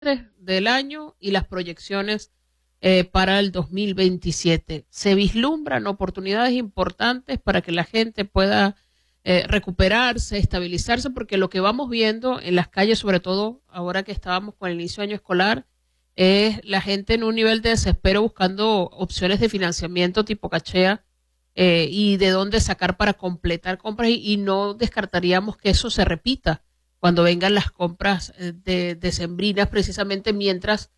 del año y las proyecciones para el 2027. Se vislumbran oportunidades importantes para que la gente pueda recuperarse, estabilizarse, porque lo que vamos viendo en las calles, sobre todo ahora que estábamos con el inicio de año escolar, es la gente en un nivel de desespero buscando opciones de financiamiento tipo cachea y de dónde sacar para completar compras y no descartaríamos que eso se repita cuando vengan las compras de decembrinas, precisamente mientras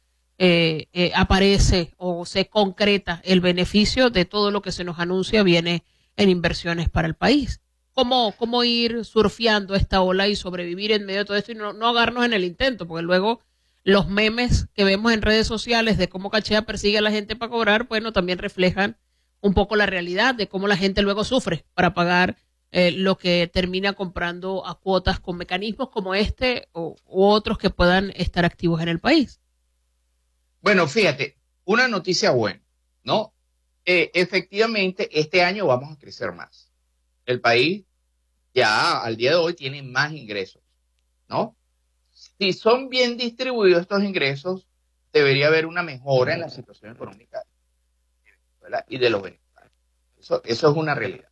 aparece o se concreta el beneficio de todo lo que se nos anuncia viene en inversiones para el país. ¿Cómo ir surfeando esta ola y sobrevivir en medio de todo esto y no ahogarnos en el intento? Porque luego los memes que vemos en redes sociales de cómo Cachea persigue a la gente para cobrar, bueno, también reflejan un poco la realidad de cómo la gente luego sufre para pagar lo que termina comprando a cuotas con mecanismos como este u otros que puedan estar activos en el país. Bueno, fíjate, una noticia buena, ¿no? Efectivamente, este año vamos a crecer más. El país ya al día de hoy tiene más ingresos, ¿no? Si son bien distribuidos estos ingresos, debería haber una mejora en la situación económica de Venezuela y de los venezolanos. Eso es una realidad.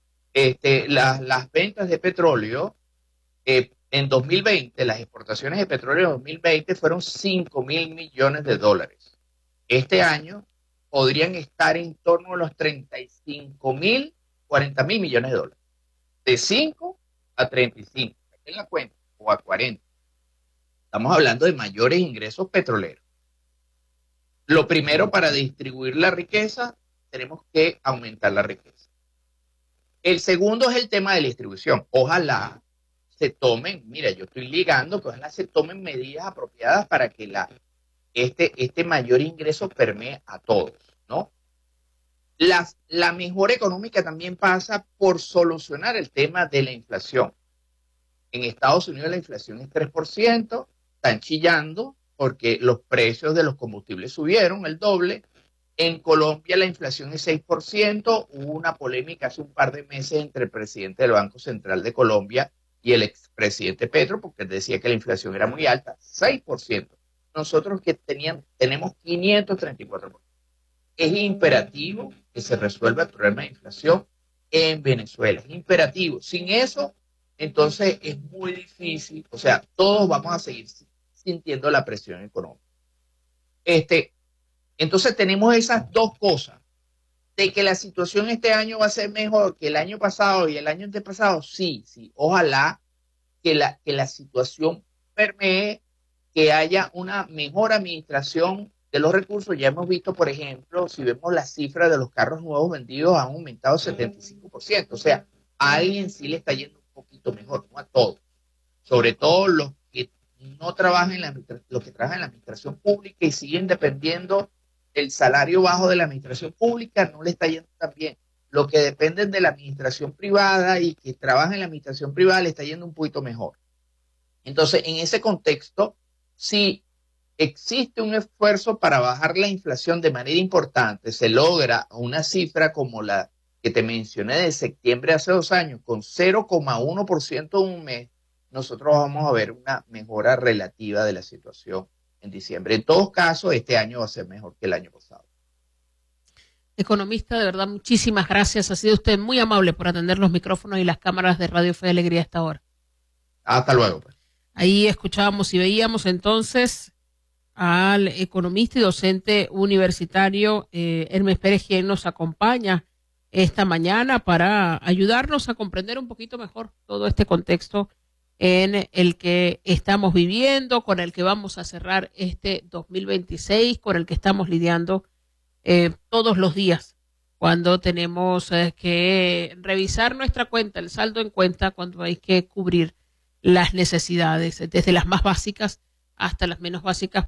Las ventas de petróleo en 2020, las exportaciones de petróleo en 2020 fueron 5.000 millones de dólares. Este año podrían estar en torno a los 35.000, 40.000 millones de dólares. De 5 a 35, en la cuenta, o a 40. Estamos hablando de mayores ingresos petroleros. Lo primero, para distribuir la riqueza, tenemos que aumentar la riqueza. El segundo es el tema de la distribución. Ojalá se tomen, mira, yo estoy ligando que ojalá se tomen medidas apropiadas para que este mayor ingreso permee a todos, ¿no? La mejora económica también pasa por solucionar el tema de la inflación. En Estados Unidos la inflación es 3%, están chillando porque los precios de los combustibles subieron el doble. En Colombia la inflación es 6%. Hubo una polémica hace un par de meses entre el presidente del Banco Central de Colombia y el expresidente Petro, porque él decía que la inflación era muy alta, 6%. Nosotros que tenemos 534%. Es imperativo que se resuelva el problema de inflación en Venezuela. Es imperativo. Sin eso, entonces es muy difícil. O sea, todos vamos a seguir sintiendo la presión económica. Entonces tenemos esas dos cosas. De que la situación este año va a ser mejor que el año pasado y el año antepasado, sí. Ojalá que la situación permee que haya una mejor administración de los recursos. Ya hemos visto, por ejemplo, si vemos las cifras de los carros nuevos vendidos, han aumentado 75%. O sea, a alguien sí le está yendo un poquito mejor, no a todos. Sobre todo los que no trabajan los que trabajan en la administración pública y siguen dependiendo del salario bajo de la administración pública, no le está yendo tan bien. Los que dependen de la administración privada y que trabajan en la administración privada le está yendo un poquito mejor. Entonces, en ese contexto, sí existe un esfuerzo para bajar la inflación de manera importante. Se logra una cifra como la que te mencioné de septiembre hace 2 años, con 0,1% en un mes. Nosotros vamos a ver una mejora relativa de la situación en diciembre. En todos casos, este año va a ser mejor que el año pasado. Economista, de verdad, muchísimas gracias. Ha sido usted muy amable por atender los micrófonos y las cámaras de Radio Fe y Alegría a esta hora. Hasta luego. Pues. Ahí escuchábamos y veíamos entonces al economista y docente universitario Hermes Pérez, quien nos acompaña esta mañana para ayudarnos a comprender un poquito mejor todo este contexto en el que estamos viviendo, con el que vamos a cerrar este 2026, con el que estamos lidiando todos los días, cuando tenemos que revisar nuestra cuenta, el saldo en cuenta, cuando hay que cubrir las necesidades, desde las más básicas hasta las menos básicas,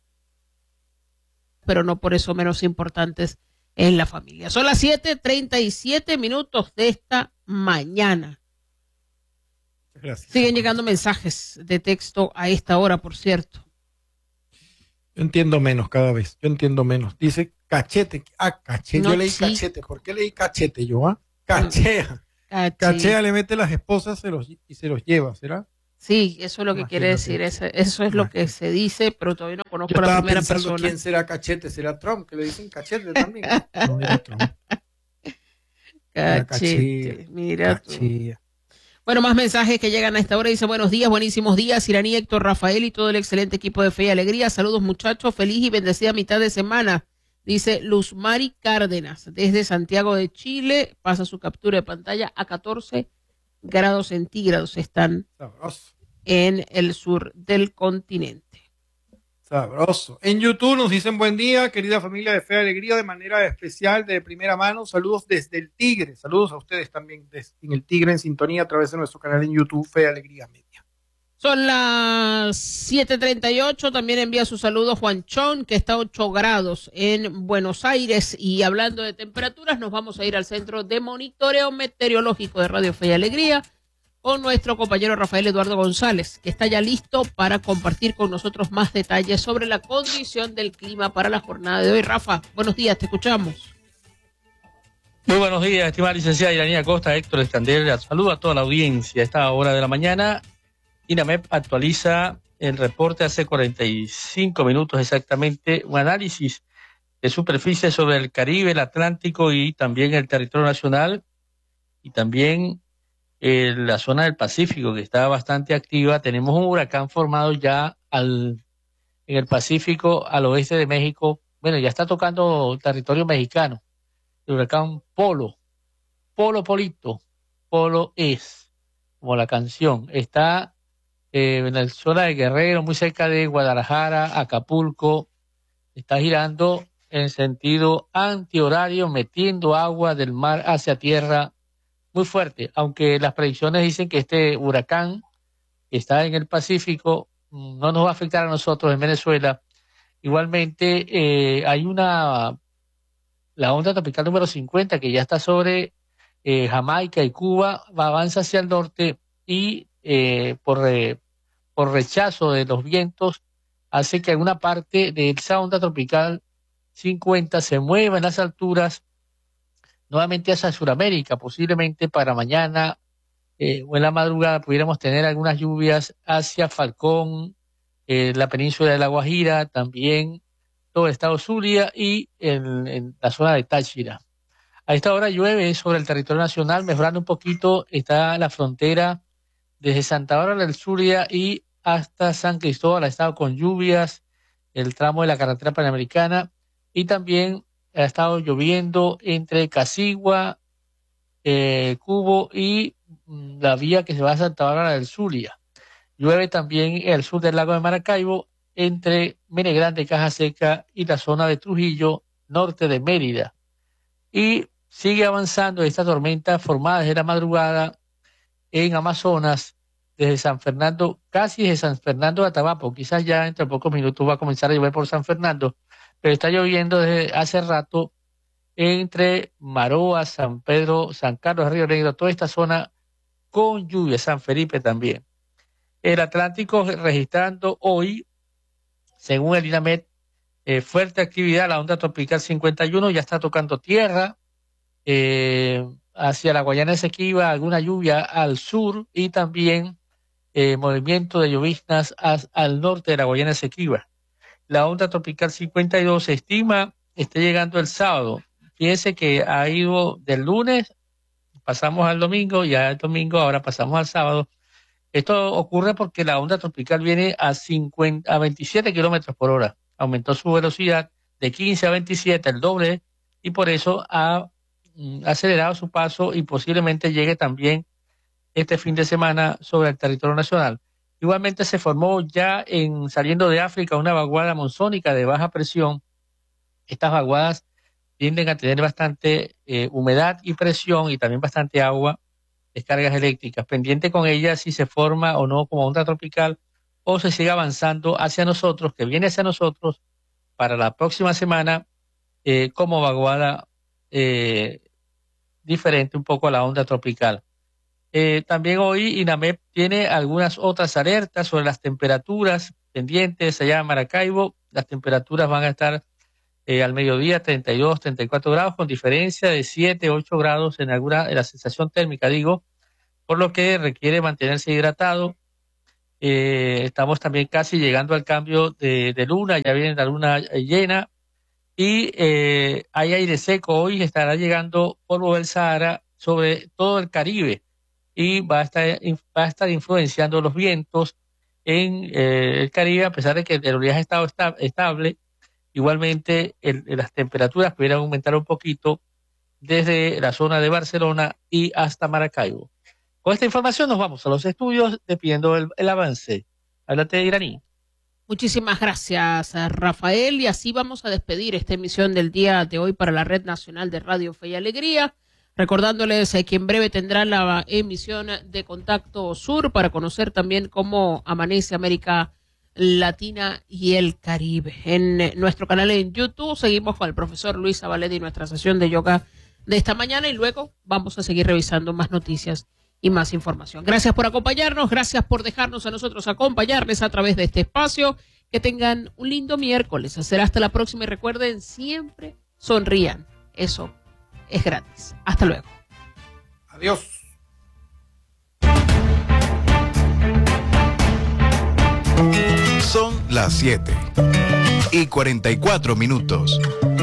pero no por eso menos importantes en la familia. Son las 7:37 de esta mañana. Gracias. Siguen llegando mensajes de texto a esta hora, por cierto. Yo entiendo menos cada vez. Yo entiendo menos. Dice cachete. Cachete. No, yo leí sí. cachete. ¿Por qué leí cachete yo? Cachea. Cachea le mete las esposas y se los lleva, ¿será? Sí, eso es lo que quiere Imagínate. decir, eso es lo que se dice, pero todavía no Yo conozco a la estaba primera pensando persona. quién será Cachete, será Trump, que le dicen Cachete también. No era Trump, era Cachete, mira tú. Cachilla. Bueno, más mensajes que llegan a esta hora. Dice, buenos días, buenísimos días, Iraní, Héctor, Rafael y todo el excelente equipo de Fe y Alegría. Saludos, muchachos, feliz y bendecida mitad de semana. Dice Luz Mari Cárdenas, desde Santiago de Chile. Pasa su captura de pantalla a 14 grados centígrados. Están Sabroso. en el sur del continente. Sabroso. En YouTube nos dicen buen día, querida familia de Fe y Alegría, de manera especial, de primera mano. Saludos desde el Tigre. Saludos a ustedes también en el Tigre, en sintonía a través de nuestro canal en YouTube, Fe y Alegría Media. Son las 7:38. También envía su saludo Juan Chón, que está a 8 grados en Buenos Aires. Y hablando de temperaturas, nos vamos a ir al centro de monitoreo meteorológico de Radio Fe y Alegría con nuestro compañero Rafael Eduardo González, que está ya listo para compartir con nosotros más detalles sobre la condición del clima para la jornada de hoy. Rafa, buenos días, te escuchamos. Muy buenos días, estimada licenciada Iranía Acosta, Héctor Escandel. Saludo a toda la audiencia a esta hora de la mañana. INAMEP actualiza el reporte hace 45 minutos exactamente, un análisis de superficie sobre el Caribe, el Atlántico y también el territorio nacional y también la zona del Pacífico, que está bastante activa. Tenemos un huracán formado ya en el Pacífico al oeste de México. Bueno, ya está tocando territorio mexicano. El huracán Polito, Polo es, como la canción. Está en la zona de Guerrero, muy cerca de Guadalajara, Acapulco. Está girando en sentido antihorario, metiendo agua del mar hacia tierra muy fuerte, aunque las predicciones dicen que este huracán que está en el Pacífico no nos va a afectar a nosotros en Venezuela. Igualmente hay la onda tropical número 50 que ya está sobre Jamaica y Cuba, avanza hacia el norte y por rechazo de los vientos hace que alguna parte de esa onda tropical 50 se mueva en las alturas nuevamente hacia Sudamérica. Posiblemente para mañana o en la madrugada pudiéramos tener algunas lluvias hacia Falcón, la península de La Guajira, también todo el estado Zulia y en la zona de Táchira. A esta hora llueve sobre el territorio nacional, mejorando un poquito, está la frontera desde Santa Bárbara del Zulia y hasta San Cristóbal, ha estado con lluvias, el tramo de la carretera panamericana, y también ha estado lloviendo entre Casigua, Cubo y la vía que se va a Santa Bárbara del Zulia. Llueve también en el sur del lago de Maracaibo, entre Mene Grande, Caja Seca y la zona de Trujillo, norte de Mérida. Y sigue avanzando esta tormenta formada desde la madrugada en Amazonas, desde San Fernando, casi desde San Fernando de Atabapo. Quizás ya entre pocos minutos va a comenzar a llover por San Fernando, pero está lloviendo desde hace rato entre Maroa, San Pedro, San Carlos, Río Negro, toda esta zona con lluvia, San Felipe también. El Atlántico registrando hoy, según el INAMET, fuerte actividad, la onda tropical 51 ya está tocando tierra, hacia la Guayana Esequiba, alguna lluvia al sur y también movimiento de lloviznas al norte de la Guayana Esequiba. La onda tropical 52 se estima esté llegando el sábado. Fíjense que ha ido del lunes, pasamos al domingo, ya el domingo, ahora pasamos al sábado. Esto ocurre porque la onda tropical viene a 27 kilómetros por hora. Aumentó su velocidad de 15 a 27, el doble, y por eso ha acelerado su paso y posiblemente llegue también este fin de semana sobre el territorio nacional. Igualmente se formó ya saliendo de África una vaguada monzónica de baja presión. Estas vaguadas tienden a tener bastante humedad y presión y también bastante agua, descargas eléctricas. Pendiente con ellas si se forma o no como onda tropical o se sigue avanzando hacia nosotros, que viene hacia nosotros para la próxima semana como vaguada diferente un poco a la onda tropical. También hoy INAMEP tiene algunas otras alertas sobre las temperaturas pendientes allá en Maracaibo. Las temperaturas van a estar al mediodía 32, 34 grados, con diferencia de 7, 8 grados en la sensación térmica, digo, por lo que requiere mantenerse hidratado. Estamos también casi llegando al cambio de luna, ya viene la luna llena y hay aire seco. Hoy estará llegando polvo del Sahara sobre todo el Caribe y va a estar influenciando los vientos en el Caribe, a pesar de que el oleaje ha estado estable. Igualmente las temperaturas pudieran aumentar un poquito desde la zona de Barcelona y hasta Maracaibo. Con esta información nos vamos a los estudios despidiendo el avance. Háblate, Iraní. Muchísimas gracias, Rafael. Y así vamos a despedir esta emisión del día de hoy para la Red Nacional de Radio Fe y Alegría. Recordándoles que en breve tendrán la emisión de Contacto Sur para conocer también cómo amanece América Latina y el Caribe. En nuestro canal en YouTube seguimos con el profesor Luis Zabaleta y nuestra sesión de yoga de esta mañana y luego vamos a seguir revisando más noticias y más información. Gracias por acompañarnos, gracias por dejarnos a nosotros acompañarles a través de este espacio. Que tengan un lindo miércoles. Será hasta la próxima y recuerden, siempre sonrían. Eso es gratis. Hasta luego. Adiós. Son las 7:44.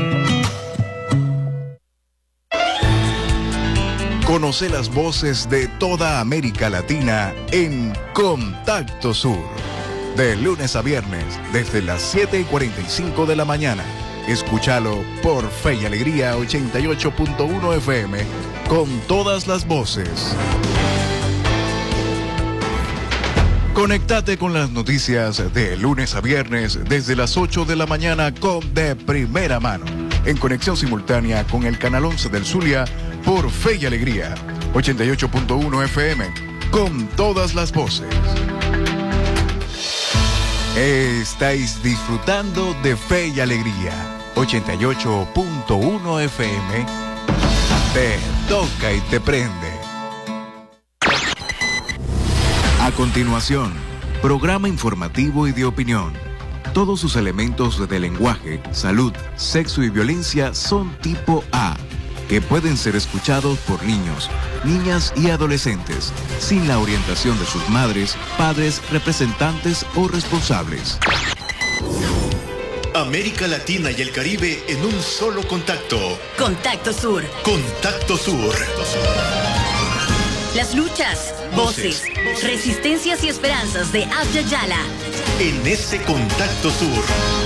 Conoce las voces de toda América Latina en Contacto Sur. De lunes a viernes, desde las 7:45 de la mañana. Escúchalo por Fe y Alegría 88.1 FM, con todas las voces. Conectate con las noticias de lunes a viernes desde las 8 de la mañana con De Primera Mano, en conexión simultánea con el Canal 11 del Zulia por Fe y Alegría 88.1 FM, con todas las voces. Estáis disfrutando de Fe y Alegría 88.1 FM. Te toca y te prende. A continuación, programa informativo y de opinión. Todos sus elementos de lenguaje, salud, sexo y violencia son tipo A, que pueden ser escuchados por niños, niñas y adolescentes, sin la orientación de sus madres, padres, representantes o responsables. América Latina y el Caribe en un solo contacto. Contacto Sur. Contacto Sur. Las luchas, voces, resistencias y esperanzas de Abya Yala. En ese Contacto Sur.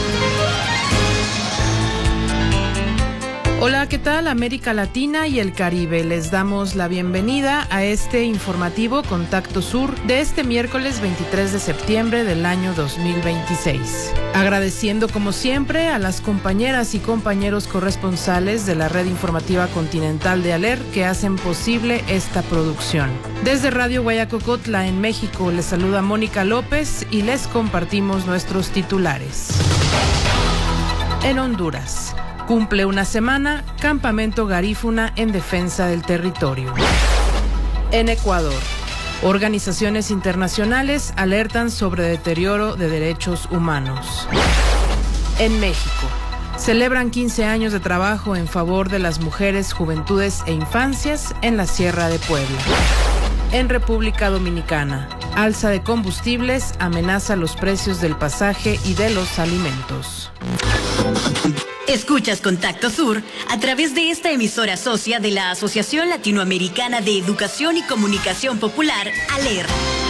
Hola, ¿qué tal? América Latina y el Caribe. Les damos la bienvenida a este informativo Contacto Sur de este miércoles 23 de septiembre del año 2026. Agradeciendo como siempre a las compañeras y compañeros corresponsales de la Red Informativa Continental de ALER que hacen posible esta producción. Desde Radio Guayacocotla en México les saluda Mónica López y les compartimos nuestros titulares. En Honduras. Cumple una semana, campamento garífuna en defensa del territorio. En Ecuador, organizaciones internacionales alertan sobre deterioro de derechos humanos. En México, celebran 15 años de trabajo en favor de las mujeres, juventudes e infancias en la Sierra de Puebla. En República Dominicana, alza de combustibles amenaza los precios del pasaje y de los alimentos. Escuchas Contacto Sur a través de esta emisora socia de la Asociación Latinoamericana de Educación y Comunicación Popular, ALER.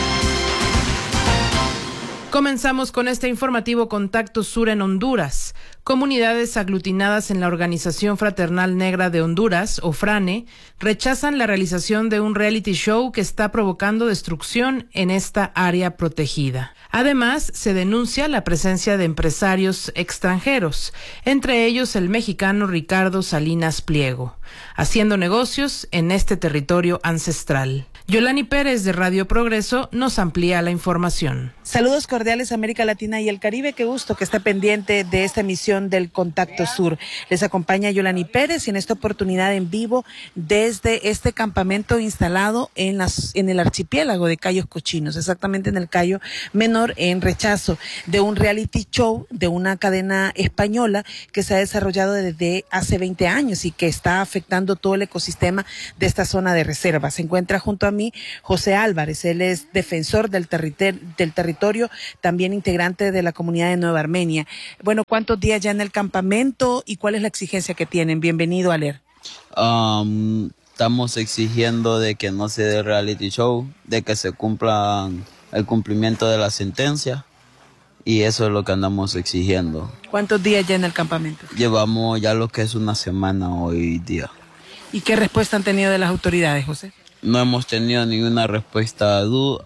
Comenzamos con este informativo Contacto Sur en Honduras. Comunidades aglutinadas en la Organización Fraternal Negra de Honduras, o FRANE, rechazan la realización de un reality show que está provocando destrucción en esta área protegida. Además, se denuncia la presencia de empresarios extranjeros, entre ellos el mexicano Ricardo Salinas Pliego, haciendo negocios en este territorio ancestral. Yolani Pérez de Radio Progreso nos amplía la información. Saludos cordiales cordiales América Latina y el Caribe. Qué gusto que esté pendiente de esta emisión del Contacto Sur. Les acompaña Yolani Pérez y en esta oportunidad en vivo desde este campamento instalado en el archipiélago de Cayos Cochinos, exactamente en el Cayo Menor, en rechazo de un reality show de una cadena española que se ha desarrollado desde hace 20 años y que está afectando todo el ecosistema de esta zona de reserva. Se encuentra junto a mí José Álvarez, él es defensor del territorio, también integrante de la comunidad de Nueva Armenia. Bueno, ¿cuántos días ya en el campamento y cuál es la exigencia que tienen? Bienvenido, Aler. Estamos exigiendo de que no se dé reality show, de que se cumpla el cumplimiento de la sentencia y eso es lo que andamos exigiendo. ¿Cuántos días ya en el campamento? Llevamos ya lo que es una semana hoy día. ¿Y qué respuesta han tenido de las autoridades, José? No hemos tenido ninguna respuesta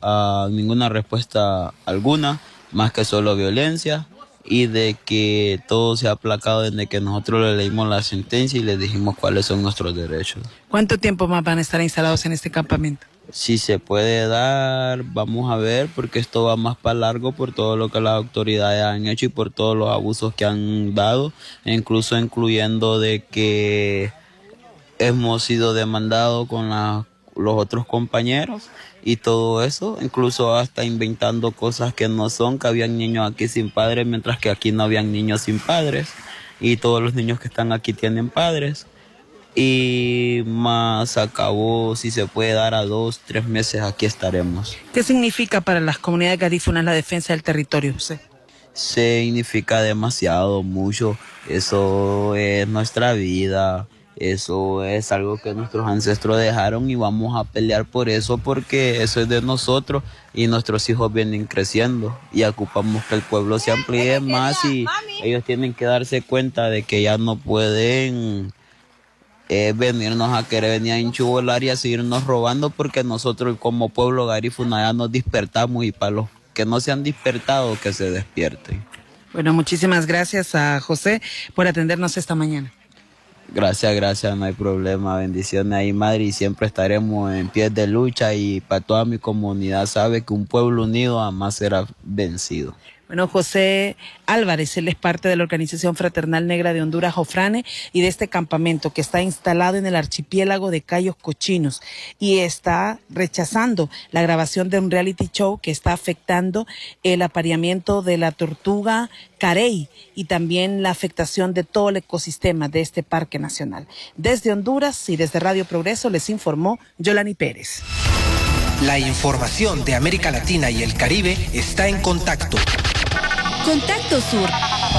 alguna, más que solo violencia y de que todo se ha aplacado desde que nosotros le leímos la sentencia y le dijimos cuáles son nuestros derechos. ¿Cuánto tiempo más van a estar instalados en este campamento? Si se puede dar, vamos a ver, porque esto va más para largo por todo lo que las autoridades han hecho y por todos los abusos que han dado, incluso incluyendo de que hemos sido demandados con los otros compañeros y todo eso, incluso hasta inventando cosas que no son, que habían niños aquí sin padres, mientras que aquí no habían niños sin padres, y todos los niños que están aquí tienen padres, y más acabó, si se puede dar a 2-3 meses, aquí estaremos. ¿Qué significa para las comunidades garífunas la defensa del territorio, José? Significa demasiado, mucho, eso es nuestra vida. Eso es algo que nuestros ancestros dejaron y vamos a pelear por eso porque eso es de nosotros y nuestros hijos vienen creciendo y ocupamos que el pueblo se amplíe más y ellos tienen que darse cuenta de que ya no pueden venirnos a querer venir a enchubolar y a seguirnos robando porque nosotros como pueblo garífuna ya nos despertamos y para los que no se han despertado que se despierten. Bueno, muchísimas gracias a José por atendernos esta mañana. Gracias, no hay problema, bendiciones ahí, madre, y siempre estaremos en pie de lucha y para toda mi comunidad sabe que un pueblo unido jamás será vencido. Bueno, José Álvarez, él es parte de la Organización Fraternal Negra de Honduras, Jofrane, y de este campamento que está instalado en el archipiélago de Cayos Cochinos y está rechazando la grabación de un reality show que está afectando el apareamiento de la tortuga carey y también la afectación de todo el ecosistema de este parque nacional. Desde Honduras y desde Radio Progreso les informó Yolani Pérez. La información de América Latina y el Caribe está en Contacto. Contacto Sur.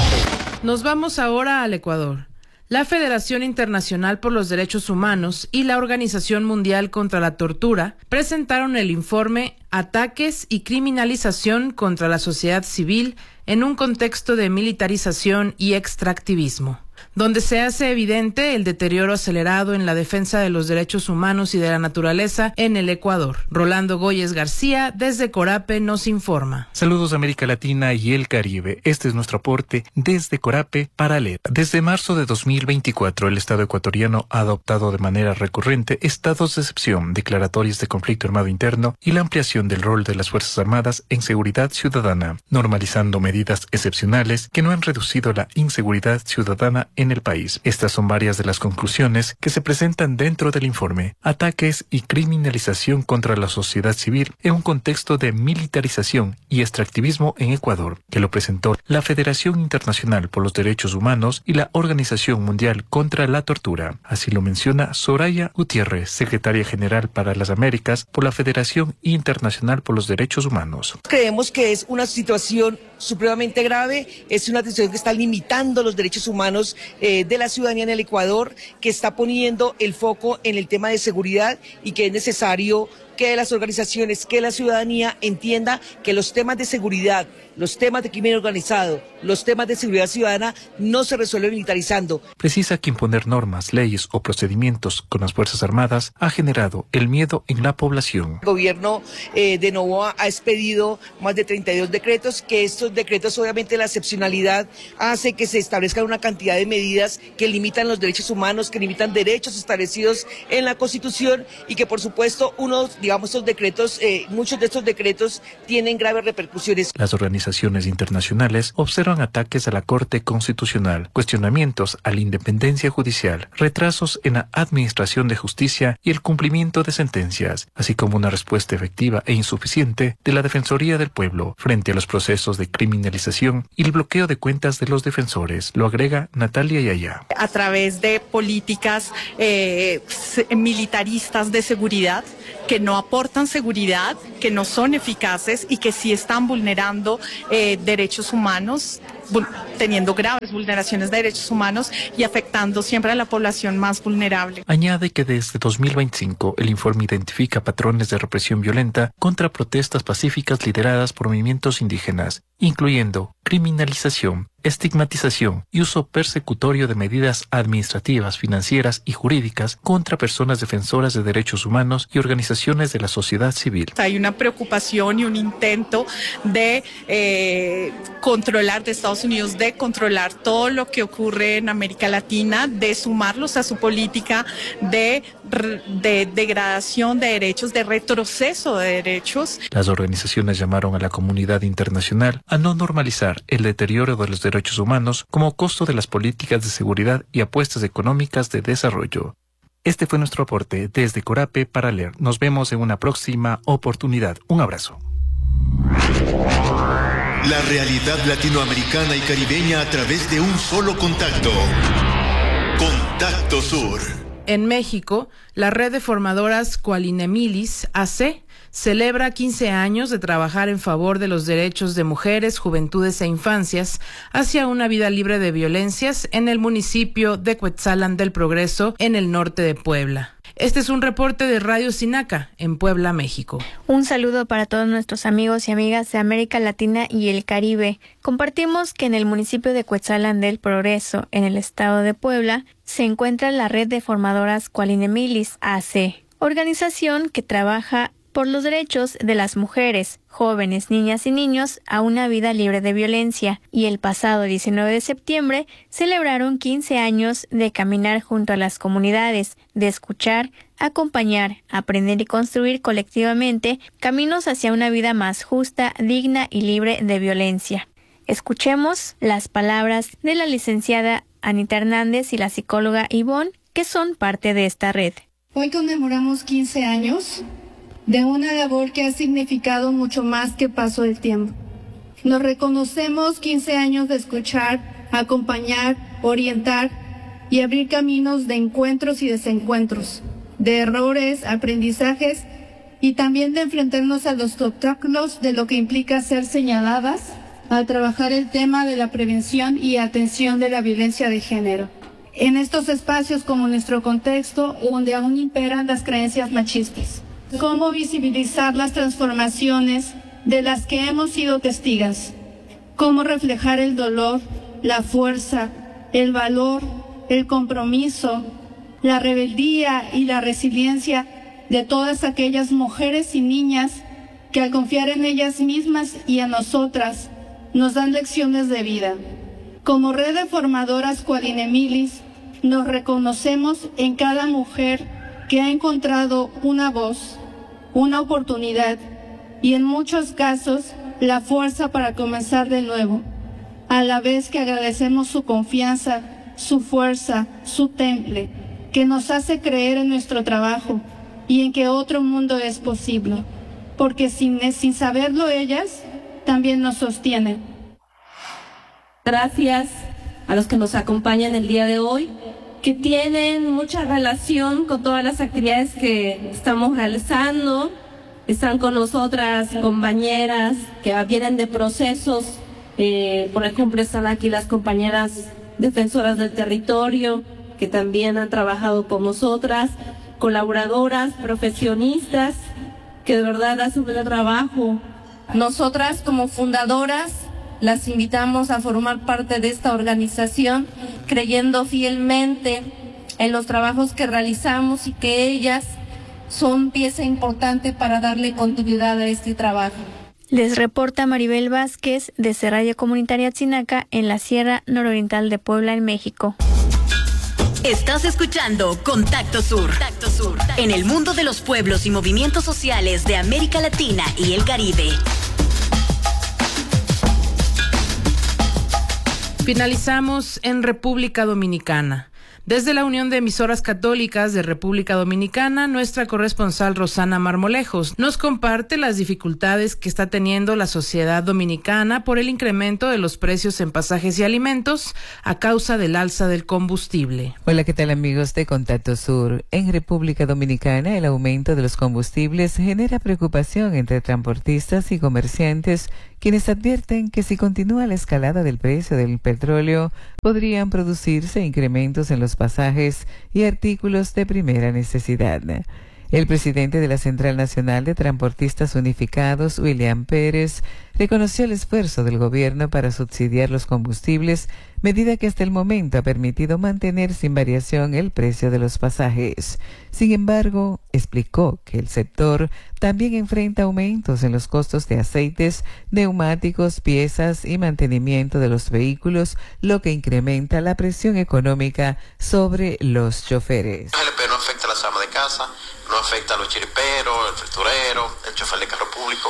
Nos vamos ahora al Ecuador. La Federación Internacional por los Derechos Humanos y la Organización Mundial contra la Tortura presentaron el informe Ataques y criminalización contra la sociedad civil en un contexto de militarización y extractivismo, donde se hace evidente el deterioro acelerado en la defensa de los derechos humanos y de la naturaleza en el Ecuador. Rolando Goyes García, desde Corape, nos informa. Saludos América Latina y el Caribe. Este es nuestro aporte desde Corape para LED. Desde marzo de 2024, el Estado ecuatoriano ha adoptado de manera recurrente estados de excepción, declaratorias de conflicto armado interno y la ampliación del rol de las Fuerzas Armadas en seguridad ciudadana, normalizando medidas excepcionales que no han reducido la inseguridad ciudadana en el país. Estas son varias de las conclusiones que se presentan dentro del informe Ataques y criminalización contra la sociedad civil en un contexto de militarización y extractivismo en Ecuador, que lo presentó la Federación Internacional por los Derechos Humanos y la Organización Mundial contra la Tortura. Así lo menciona Soraya Gutiérrez, secretaria general para las Américas por la Federación Internacional por los Derechos Humanos. Creemos que es una situación supremamente grave, es una situación que está limitando los derechos humanos de la ciudadanía en el Ecuador, que está poniendo el foco en el tema de seguridad y que es necesario que las organizaciones, que la ciudadanía entienda que los temas de seguridad, los temas de crimen organizado, los temas de seguridad ciudadana no se resuelven militarizando. Precisa que imponer normas, leyes o procedimientos con las Fuerzas Armadas ha generado el miedo en la población. El gobierno de Novoa ha expedido más de 32 decretos, que estos decretos obviamente la excepcionalidad hace que se establezcan una cantidad de medidas que limitan los derechos humanos, que limitan derechos establecidos en la Constitución y que por supuesto uno, digamos, estos decretos, muchos de estos decretos tienen graves repercusiones. Las organizaciones internacionales observan ataques a la Corte Constitucional, cuestionamientos a la independencia judicial, retrasos en la administración de justicia y el cumplimiento de sentencias, así como una respuesta efectiva e insuficiente de la Defensoría del Pueblo frente a los procesos de criminalización y el bloqueo de cuentas de los defensores, lo agrega Natalia Yaya. A través de políticas militaristas de seguridad que no aportan seguridad, que no son eficaces y que sí están vulnerando derechos humanos, teniendo graves vulneraciones de derechos humanos y afectando siempre a la población más vulnerable. Añade que desde 2025 el informe identifica patrones de represión violenta contra protestas pacíficas lideradas por movimientos indígenas, incluyendo criminalización, estigmatización y uso persecutorio de medidas administrativas, financieras y jurídicas contra personas defensoras de derechos humanos y organizaciones de la sociedad civil. Hay una preocupación y un intento de controlar de Estados Unidos, de controlar todo lo que ocurre en América Latina, de sumarlos a su política de degradación de derechos, de retroceso de derechos. Las organizaciones llamaron a la comunidad internacional a no normalizar el deterioro de los derechos humanos como costo de las políticas de seguridad y apuestas económicas de desarrollo. Este fue nuestro aporte desde Corape para leer. Nos vemos en una próxima oportunidad. Un abrazo. La realidad latinoamericana y caribeña a través de un solo contacto. Contacto Sur. En México, la red de formadoras Qualinemilis AC celebra 15 años de trabajar en favor de los derechos de mujeres, juventudes e infancias hacia una vida libre de violencias en el municipio de Cuetzalan del Progreso, en el norte de Puebla. Este es un reporte de Radio Sinaca en Puebla, México. Un saludo para todos nuestros amigos y amigas de América Latina y el Caribe. Compartimos que en el municipio de Cuetzalan del Progreso, en el estado de Puebla, se encuentra la red de formadoras Qualinemilis AC, organización que trabaja por los derechos de las mujeres, jóvenes, niñas y niños a una vida libre de violencia, y el pasado 19 de septiembre celebraron 15 años de caminar junto a las comunidades, de escuchar, acompañar, aprender y construir colectivamente caminos hacia una vida más justa, digna y libre de violencia. Escuchemos las palabras de la licenciada Anita Hernández y la psicóloga Ivonne, que son parte de esta red. Hoy conmemoramos 15 años de una labor que ha significado mucho más que paso del tiempo. Nos reconocemos 15 años de escuchar, acompañar, orientar y abrir caminos de encuentros y desencuentros, de errores, aprendizajes y también de enfrentarnos a los obstáculos de lo que implica ser señaladas al trabajar el tema de la prevención y atención de la violencia de género. En estos espacios como nuestro contexto, donde aún imperan las creencias machistas. Cómo visibilizar las transformaciones de las que hemos sido testigos, cómo reflejar el dolor, la fuerza, el valor, el compromiso, la rebeldía y la resiliencia de todas aquellas mujeres y niñas que al confiar en ellas mismas y en nosotras nos dan lecciones de vida. Como red de formadoras Qualinemilis, nos reconocemos en cada mujer que ha encontrado una voz, una oportunidad y en muchos casos la fuerza para comenzar de nuevo, a la vez que agradecemos su confianza, su fuerza, su temple, que nos hace creer en nuestro trabajo y en que otro mundo es posible, porque sin saberlo ellas también nos sostienen. Gracias a los que nos acompañan el día de hoy, que tienen mucha relación con todas las actividades que estamos realizando. Están con nosotras compañeras que vienen de procesos, por ejemplo están aquí las compañeras defensoras del territorio, que también han trabajado con nosotras, colaboradoras, profesionistas, que de verdad hacen un trabajo. Nosotras como fundadoras las invitamos a formar parte de esta organización, creyendo fielmente en los trabajos que realizamos y que ellas son pieza importante para darle continuidad a este trabajo. Les reporta Maribel Vázquez desde Radio Comunitaria Sinaca en la Sierra Nororiental de Puebla, en México. Estás escuchando Contacto Sur. Contacto Sur. En el mundo de los pueblos y movimientos sociales de América Latina y el Caribe. Finalizamos en República Dominicana. Desde la Unión de Emisoras Católicas de República Dominicana, nuestra corresponsal Rosana Marmolejos nos comparte las dificultades que está teniendo la sociedad dominicana por el incremento de los precios en pasajes y alimentos a causa del alza del combustible. Hola, ¿qué tal amigos de Contacto Sur? En República Dominicana, el aumento de los combustibles genera preocupación entre transportistas y comerciantes, quienes advierten que si continúa la escalada del precio del petróleo, podrían producirse incrementos en los pasajes y artículos de primera necesidad. El presidente de la Central Nacional de Transportistas Unificados, William Pérez, reconoció el esfuerzo del gobierno para subsidiar los combustibles, medida que hasta el momento ha permitido mantener sin variación el precio de los pasajes. Sin embargo, explicó que el sector también enfrenta aumentos en los costos de aceites, neumáticos, piezas y mantenimiento de los vehículos, lo que incrementa la presión económica sobre los choferes. El GLP no afecta a las amas de casa, no afecta a los chiriperos, el friturero, el chofer de carro público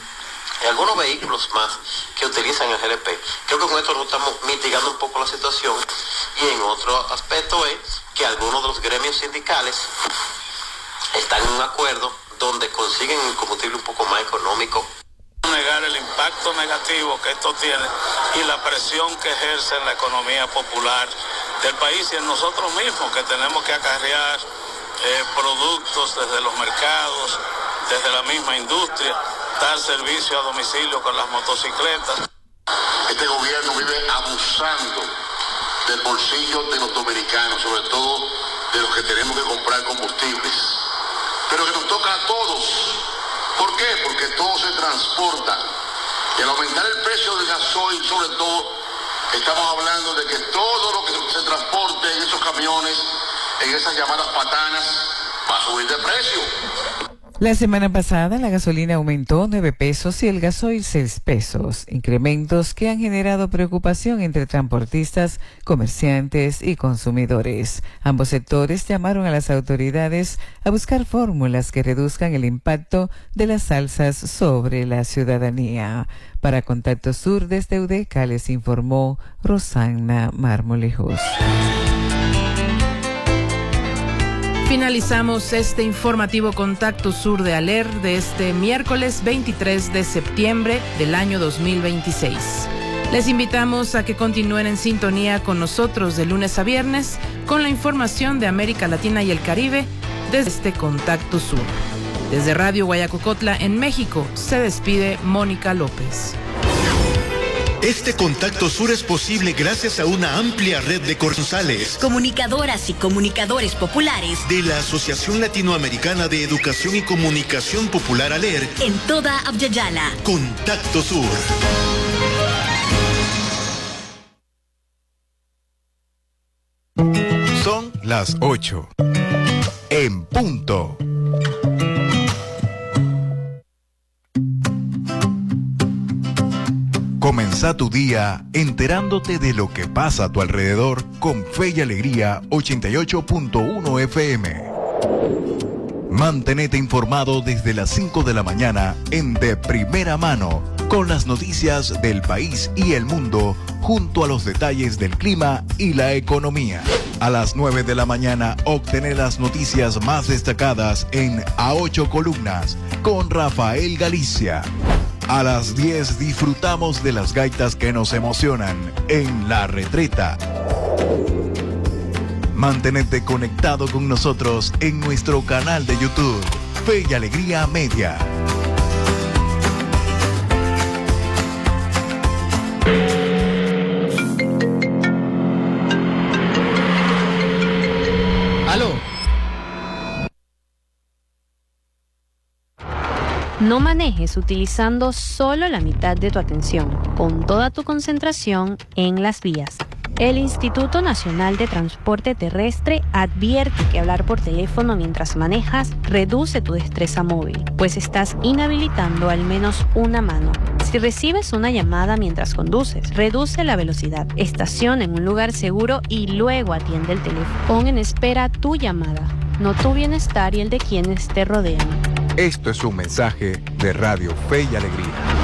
y algunos vehículos más que utilizan el GLP. Creo que con esto nos estamos mitigando un poco la situación, y en otro aspecto es que algunos de los gremios sindicales están en un acuerdo donde consiguen el combustible un poco más económico. Negar el impacto negativo que esto tiene y la presión que ejerce en la economía popular del país y en nosotros mismos, que tenemos que acarrear productos desde los mercados, desde la misma industria, dar servicio a domicilio con las motocicletas. Este gobierno vive abusando del bolsillo de los dominicanos, sobre todo de los que tenemos que comprar combustibles, pero que nos toca a todos. ¿Por qué? Porque todo se transporta, y al aumentar el precio del gasoil, sobre todo, estamos hablando de que todo lo que se transporte en esos camiones, en esas llamadas patanas, va a subir de precio. La semana pasada la gasolina aumentó 9 pesos y el gasoil 6 pesos, incrementos que han generado preocupación entre transportistas, comerciantes y consumidores. Ambos sectores llamaron a las autoridades a buscar fórmulas que reduzcan el impacto de las alzas sobre la ciudadanía. Para Contacto Sur desde UDECA les informó Rosana Marmolejos. Finalizamos este informativo Contacto Sur de ALER de este miércoles 23 de septiembre del año 2026. Les invitamos a que continúen en sintonía con nosotros de lunes a viernes con la información de América Latina y el Caribe desde este Contacto Sur. Desde Radio Guayacocotla en México se despide Mónica López. Este Contacto Sur es posible gracias a una amplia red de corresponsales, comunicadoras y comunicadores populares de la Asociación Latinoamericana de Educación y Comunicación Popular ALER en toda Abya-Yala. Contacto Sur. Son las 8. En punto. Comenzá tu día enterándote de lo que pasa a tu alrededor con Fe y Alegría 88.1 FM. Mantenete informado desde las 5 de la mañana en De Primera Mano con las noticias del país y el mundo junto a los detalles del clima y la economía. A las 9 de la mañana obtener las noticias más destacadas en A 8 Columnas con Rafael Galicia. A las 10 disfrutamos de las gaitas que nos emocionan en La Retreta. Mantenete conectado con nosotros en nuestro canal de YouTube, Fe y Alegría Media. ¡Aló! No manejes utilizando solo la mitad de tu atención, con toda tu concentración en las vías. El Instituto Nacional de Transporte Terrestre advierte que hablar por teléfono mientras manejas reduce tu destreza móvil, pues estás inhabilitando al menos una mano. Si recibes una llamada mientras conduces, reduce la velocidad, estaciona en un lugar seguro y luego atiende el teléfono. Pon en espera tu llamada, no tu bienestar y el de quienes te rodean. Esto es un mensaje de Radio Fe y Alegría.